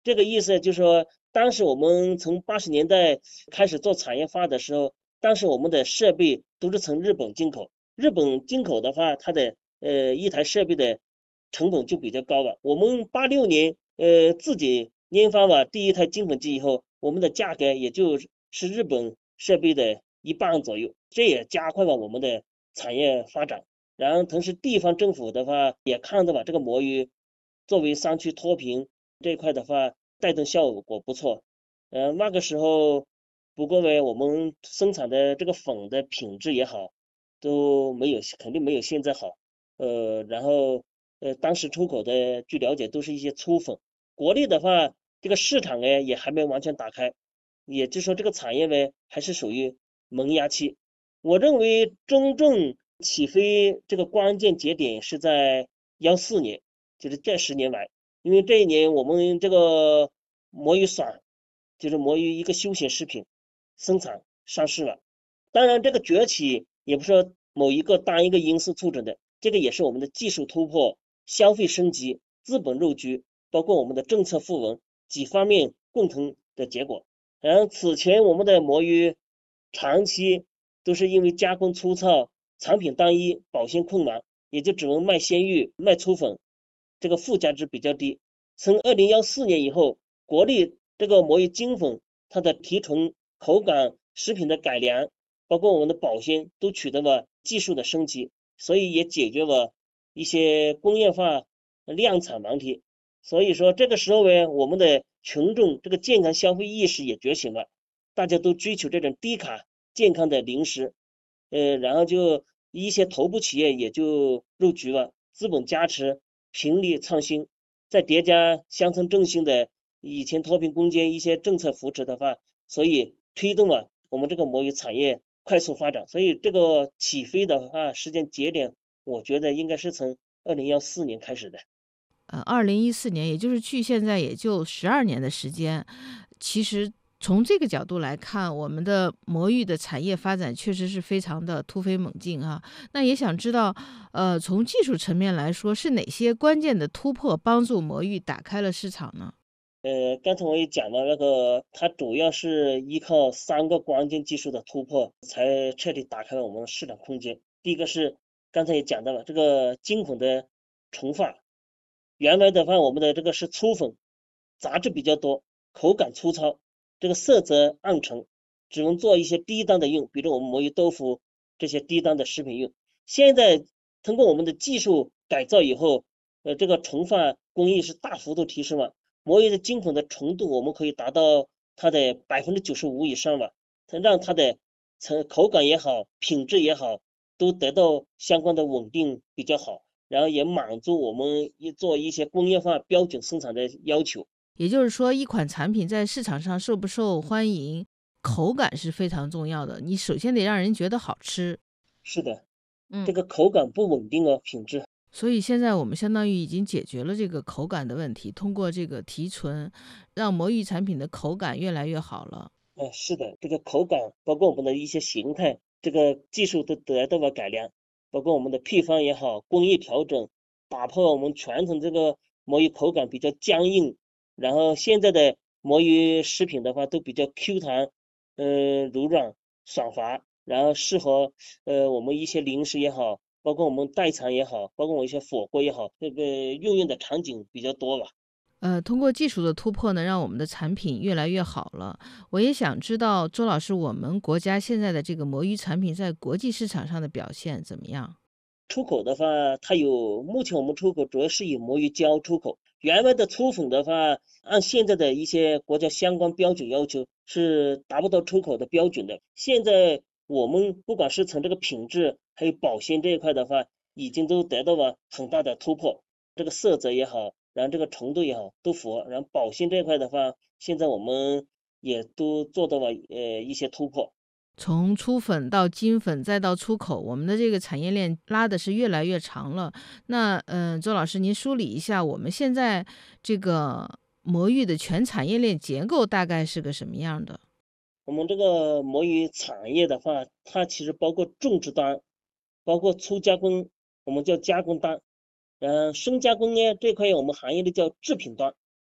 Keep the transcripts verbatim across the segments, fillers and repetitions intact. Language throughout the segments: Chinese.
这个意思就是说，当时我们从八十年代开始做产业化的时候，当时我们的设备都是从日本进口。日本进口的话，它的呃一台设备的成本就比较高了。我们八六年呃自己研发了第一台金粉机以后，我们的价格也就是日本设备的一半左右，这也加快了我们的产业发展。然后同时地方政府的话也看到了这个魔芋作为山区脱贫这一块的话，带动效果不错。呃，那个时候，不过呢，我们生产的这个粉的品质也好，都没有肯定没有现在好。呃，然后呃，当时出口的，据了解都是一些粗粉。国内的话，这个市场呢也还没完全打开，也就是说这个产业呢还是属于萌芽期。我认为真正起飞这个关键节点是在幺四年，就是这十年来。因为这一年我们这个魔芋爽，就是魔芋一个休闲食品生产上市了。当然，这个崛起也不是说某一个单一个因素促成的，这个也是我们的技术突破、消费升级、资本入局，包括我们的政策扶稳几方面共同的结果。然后此前我们的魔芋长期都是因为加工粗糙、产品单一、保鲜困难，也就只能卖鲜芋、卖粗粉，这个附加值比较低。从二零幺四年以后，国内这个魔芋精粉它的提纯、口感、食品的改良，包括我们的保鲜都取得了技术的升级，所以也解决了一些工业化量产难题。所以说这个时候呢，我们的群众这个健康消费意识也觉醒了，大家都追求这种低卡健康的零食。呃，然后就一些头部企业也就入局了，资本加持，平力创新，再叠加乡村振兴的以前脱贫攻坚一些政策扶持的话，所以推动了我们这个魔芋产业快速发展。所以这个起飞的话，时间节点，我觉得应该是从二零幺四年开始的。 呃，二零一四年，也就是距现在也就十二年的时间。其实从这个角度来看，我们的魔芋的产业发展确实是非常的突飞猛进啊。那也想知道，呃，从技术层面来说，是哪些关键的突破帮助魔芋打开了市场呢？ 呃，刚才我也讲了，那个它主要是依靠三个关键技术的突破，才彻底打开了我们的市场空间。第一个是刚才也讲到了，这个金粉的重发，原来的话我们的这个是粗粉，杂质比较多，口感粗糙，这个色泽暗沉，只能做一些低端的用，比如我们魔芋豆腐这些低端的食品用。现在通过我们的技术改造以后，呃，这个重发工艺是大幅度提升了。魔芋的精粉的纯度，我们可以达到它的百分之九十五以上吧，它让它的成口感也好，品质也好，都得到相关的稳定比较好，然后也满足我们一做一些工业化标准生产的要求。 也就是说，一款产品在市场上受不受欢迎，口感是非常重要的。你首先得让人觉得好吃。 是的，这嗯。 个口感不稳定哦，品质。 所以现在我们相当于已经解决了这个口感的问题，通过这个提纯，让魔芋产品的口感越来越好了。 呃，是的，这个口感包括我们的一些形态，这个技术都得到了改良，包括我们的配方也好，工艺调整，打破我们传统这个魔芋口感比较僵硬，然后现在的魔芋食品的话都比较 Q 弹，呃，柔软爽滑，然后适合呃我们一些零食也好，包括我们代餐也好，包括我一些火锅也好，这个运用的场景比较多吧。 呃，通过技术的突破呢，让我们的产品越来越好了。我也想知道，周老师，我们国家现在的这个魔芋产品在国际市场上的表现怎么样？ 出口的话，它有目前我们出口主要是以魔芋胶出口，原来的粗粉的话，按现在的一些国家相关标准要求是达不到出口的标准的。现在我们不管是从这个品质还有保鲜这一块的话，已经都得到了很大的突破。这个色泽也好，然后这个纯度也好，都符合。然后保鲜这一块的话，现在我们也都做到了呃一些突破。 从粗粉到精粉再到出口，我们的这个产业链拉的是越来越长了。那嗯、呃周老师，您梳理一下，我们现在这个魔芋的全产业链结构大概是个什么样的？ 我们这个魔芋产业的话，它其实包括种植端，包括粗加工，我们叫加工端，嗯、深加工呢这块我们行业里叫制品端。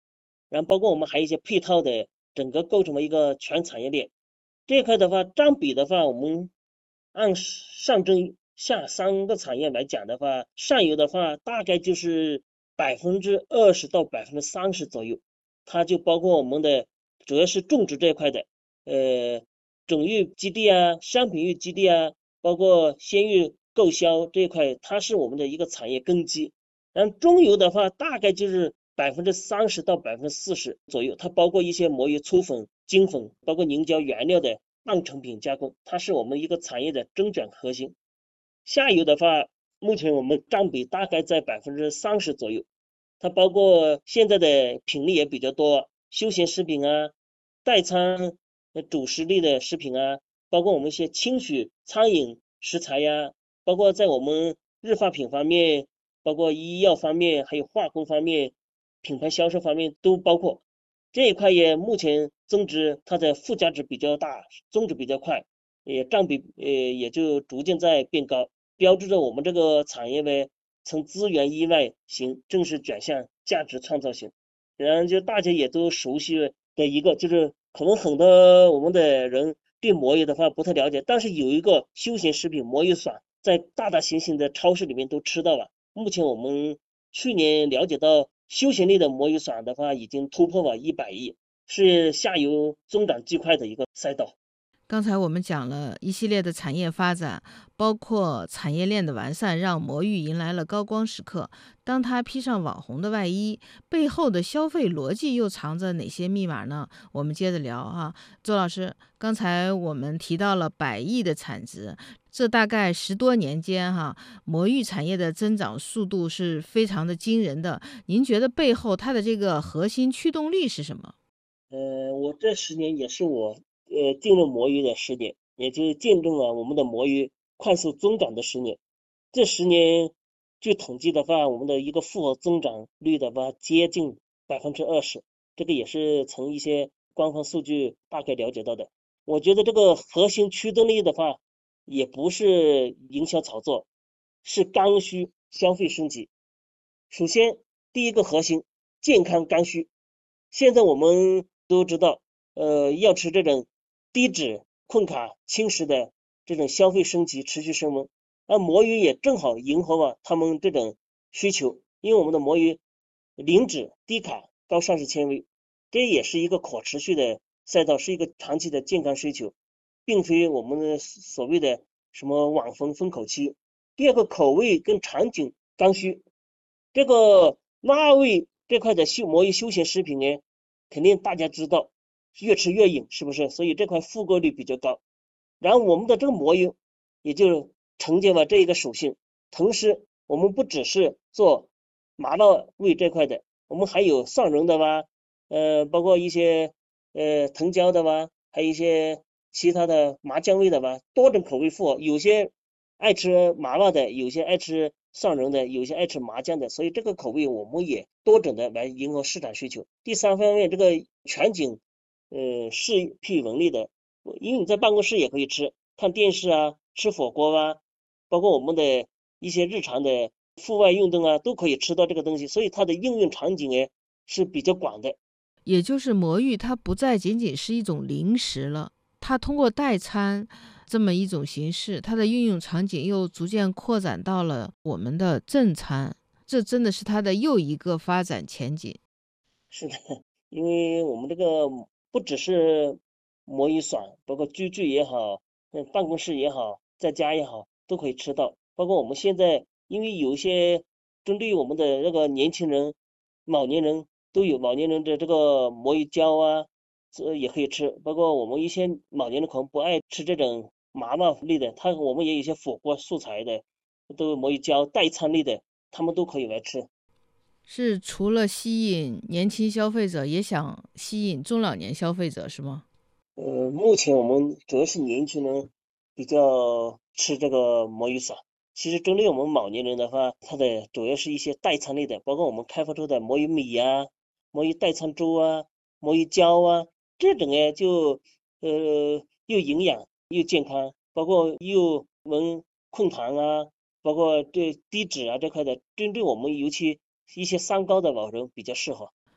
然后包括我们还有一些配套的，整个构成了一个全产业链。这一块的话，占比的话，我们按上中下三个产业来讲的话，上游的话大概就是百分之二十到百分之三十左右，它就包括我们的主要是种植这一块的，呃，种育基地啊、商品育基地啊，包括鲜育购销这一块，它是我们的一个产业根基。然后中游的话，大概就是百分之三十到百分之四十左右，它包括一些魔芋粗粉、精粉，包括凝胶原料的半成品加工，它是我们一个产业的增长核心。下游的话，目前我们占比大概在百分之三十左右，它包括现在的品类也比较多，休闲食品啊、代餐、主食类的食品啊，包括我们一些轻食、餐饮食材呀，包括在我们日化品方面，包括医药方面，还有化工方面，品牌销售方面都包括。这一块也目前增值，它的附加值比较大，增值比较快，也占比呃也就逐渐在变高，标志着我们这个产业呢从资源依赖型正式转向价值创造型。然后就大家也都熟悉的一个，就是可能很多我们的人对魔芋的话不太了解，但是有一个休闲食品魔芋爽，在大大型型的超市里面都吃到了。目前我们去年了解到，休闲类的魔芋爽的话，已经突破了一百亿，是下游增长最快的一个赛道。 刚才我们讲了一系列的产业发展，包括产业链的完善，让魔芋迎来了高光时刻。当它披上网红的外衣，背后的消费逻辑又藏着哪些密码呢？我们接着聊哈。周老师，刚才我们提到了百亿的产值，这大概十多年间哈，魔芋产业的增长速度是非常的惊人的。您觉得背后它的这个核心驱动力是什么？ 呃，我这十年也是我呃进入魔芋的十年，也就见证了我们的魔芋快速增长的十年。这十年据统计的话，我们的一个复合增长率的话接近百分之二十，这个也是从一些官方数据大概了解到的。我觉得这个核心驱动力的话，也不是营销炒作，是刚需消费升级。首先，第一个核心健康刚需，现在我们都知道，呃，要吃这种低脂、困卡、轻食的这种消费升级持续升温，而魔芋也正好迎合了他们这种需求，因为我们的魔芋零脂、低卡、高膳食纤维，这也是一个可持续的赛道，是一个长期的健康需求，并非我们的所谓的什么网红风口期。第二个口味跟场景刚需，这个辣味这块的休魔芋休闲食品呢，肯定大家知道，越吃越瘾，是不是？所以这块复购率比较高。然后我们的这个魔芋也就承接了这一个属性。同时，我们不只是做麻辣味这块的，我们还有蒜蓉的吧，呃，包括一些呃藤椒的吧，还有一些其他的麻酱味的吧，多种口味复合。有些爱吃麻辣的，有些爱吃蒜蓉的，有些爱吃麻酱的，所以这个口味我们也多种的来迎合市场需求。第三方面，这个全景呃适配能力的，因为你在办公室也可以吃，看电视啊，吃火锅啊，包括我们的一些日常的户外运动啊，都可以吃到这个东西，所以它的应用场景呢是比较广的。 也就是魔芋它不再仅仅是一种零食了，它通过代餐这么一种形式，它的运用场景又逐渐扩展到了我们的正餐，这真的是它的又一个发展前景。 是的，因为我们这个不只是魔芋爽，包括居住也好，嗯，办公室也好，在家也好，都可以吃到。包括我们现在，因为有一些针对于我们的那个年轻人、老年人都有老年人的这个魔芋胶啊，这也可以吃。包括我们一些老年人可能不爱吃这种麻辣类的，他我们也有一些火锅素材的，都有魔芋胶代餐类的，他们都可以来吃。 是除了吸引年轻消费者，也想吸引中老年消费者，是吗？ 呃，目前我们主要是年轻人比较吃这个魔芋爽。其实针对我们老年人的话，它的主要是一些代餐类的，包括我们开发出的魔芋米呀、魔芋代餐粥啊、魔芋胶啊，这种呢就呃又营养又健康，包括又能控糖啊，包括对低脂啊这块的，针对我们尤其一些三高的老人比较适合。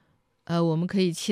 呃，我们可以期